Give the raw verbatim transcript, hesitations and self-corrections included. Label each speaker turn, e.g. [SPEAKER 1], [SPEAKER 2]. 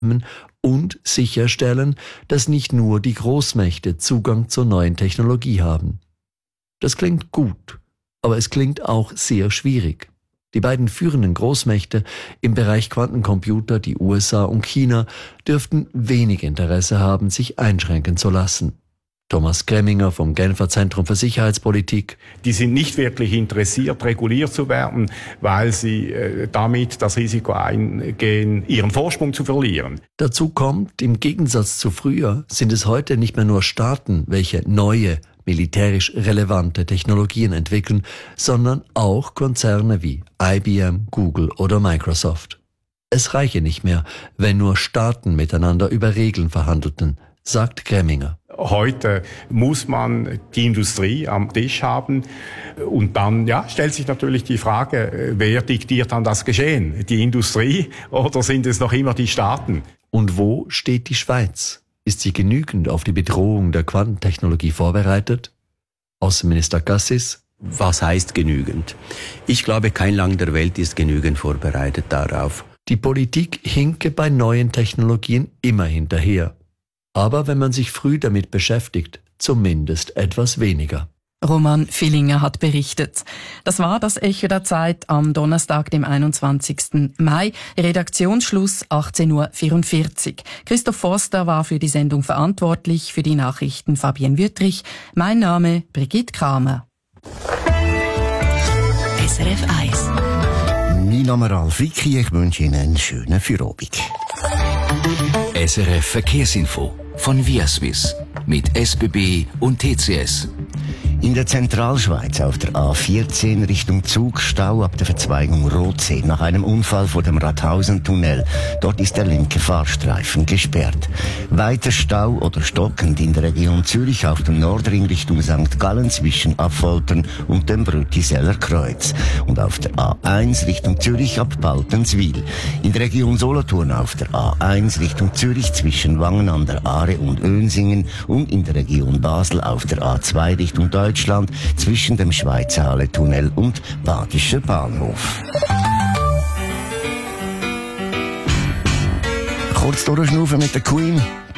[SPEAKER 1] und sicherstellen, dass nicht nur die Großmächte Zugang zur neuen Technologie haben. Das klingt gut, aber es klingt auch sehr schwierig. Die beiden führenden Großmächte im Bereich Quantencomputer, die U S A und China, dürften wenig Interesse haben, sich einschränken zu lassen. Thomas Gremminger vom Genfer Zentrum für Sicherheitspolitik.
[SPEAKER 2] Die sind nicht wirklich interessiert, reguliert zu werden, weil sie äh, damit das Risiko eingehen, ihren Vorsprung zu verlieren.
[SPEAKER 1] Dazu kommt, im Gegensatz zu früher sind es heute nicht mehr nur Staaten, welche neue, militärisch relevante Technologien entwickeln, sondern auch Konzerne wie I B M, Google oder Microsoft. Es reiche nicht mehr, wenn nur Staaten miteinander über Regeln verhandelten, sagt Gremminger.
[SPEAKER 2] Heute muss man die Industrie am Tisch haben und dann ja, stellt sich natürlich die Frage, wer diktiert dann das Geschehen? Die Industrie oder sind es noch immer die Staaten?
[SPEAKER 1] Und wo steht die Schweiz? Ist sie genügend auf die Bedrohung der Quantentechnologie vorbereitet? Außenminister Cassis:
[SPEAKER 3] Was heißt genügend? Ich glaube, kein Land der Welt ist genügend vorbereitet darauf.
[SPEAKER 1] Die Politik hinke bei neuen Technologien immer hinterher. Aber wenn man sich früh damit beschäftigt, zumindest etwas weniger.
[SPEAKER 4] Roman Villinger hat berichtet. Das war das Echo der Zeit am Donnerstag, dem einundzwanzigsten Mai. Redaktionsschluss achtzehn Uhr vierundvierzig. Christoph Forster war für die Sendung verantwortlich, für die Nachrichten Fabienne Wüttrich. Mein Name Brigitte Kramer.
[SPEAKER 5] S R F eins.
[SPEAKER 6] Mein Name ist Ralf Wicki, ich wünsche Ihnen einen schönen Feierabend.
[SPEAKER 7] S R F Verkehrsinfo von Viaswiss mit S B B und T C S.
[SPEAKER 6] In der Zentralschweiz auf der A vierzehn Richtung Zug Stau ab der Verzweigung Rotsee nach einem Unfall vor dem Rathausentunnel. Dort ist der linke Fahrstreifen gesperrt. Weiter Stau oder stockend in der Region Zürich auf dem Nordring Richtung Sankt Gallen zwischen Affoltern und dem Brüttiseller Kreuz. Und auf der A eins Richtung Zürich ab Baltenswil. In der Region Solothurn auf der A eins Richtung Zürich zwischen Wangen an der Aare und Önsingen und in der Region Basel auf der A zwei Richtung Deutschland zwischen dem Schweizer Halle-Tunnel und Badischer Bahnhof. Kurz durchschnaufen mit der Queen.